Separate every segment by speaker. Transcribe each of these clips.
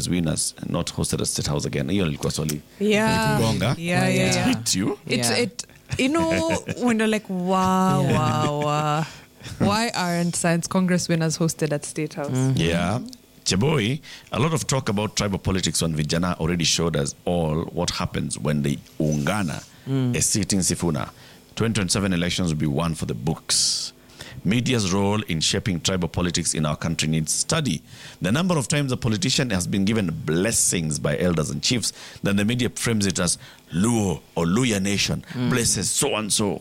Speaker 1: Congress winners not hosted at State House again? Hiyo ilikuwa swali.
Speaker 2: Yeah.
Speaker 1: Gonga.
Speaker 2: Yeah.
Speaker 1: Hit you.
Speaker 2: You know, when you're like, wow. Why aren't Science Congress winners hosted at State House?
Speaker 1: Yeah. Cheboy, a lot of talk about tribal politics on Vijana already showed us all what happens when they ungana a seat in Sifuna. 2027 elections will be one for the books. Media's role in shaping tribal politics in our country needs study. The number of times a politician has been given blessings by elders and chiefs, then the media frames it as Luo or Luya Nation, blesses so-and-so.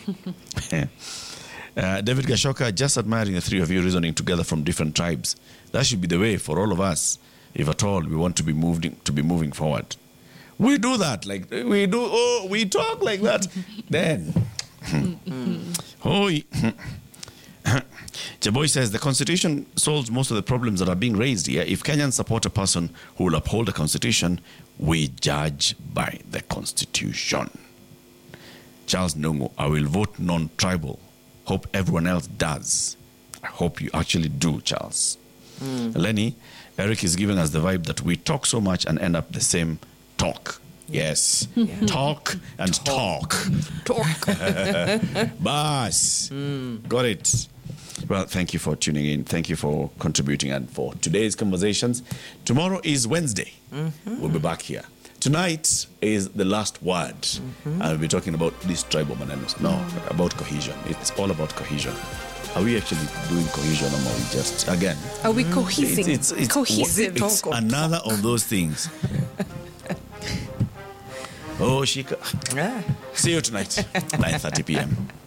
Speaker 1: David Gashoka, just admiring the three of you reasoning together from different tribes. That should be the way for all of us, if at all we want to be moving forward. We do that, we talk like that. Then, Chaboy says the Constitution solves most of the problems that are being raised here. If Kenyans support a person who will uphold the Constitution, we judge by the Constitution. Charles Nungu, I will vote non-tribal. Hope everyone else does. I hope you actually do, Charles. Lenny, Eric is giving us the vibe that we talk so much and end up the same talk. Yes. Talk and talk. Bas. Got it. Well, thank you for tuning in. Thank you for contributing and for today's conversations. Tomorrow is Wednesday. We'll be back here. Tonight is the last word. I'll be talking about these tribal manenos. No, about cohesion. It's all about cohesion. Are we actually doing cohesion or are we just, again?
Speaker 2: Are we cohesing?
Speaker 1: It's
Speaker 2: cohesive.
Speaker 1: It's another of those things. Oh, Shika. See you tonight, 9:30 p.m.